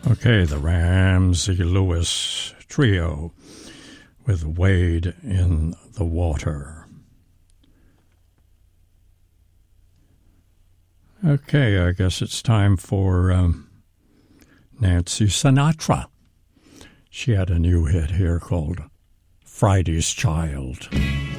Okay, the Ramsey Lewis Trio with Wade in the Water. Okay, I guess it's time for Nancy Sinatra. She had a new hit here called Friday's Child.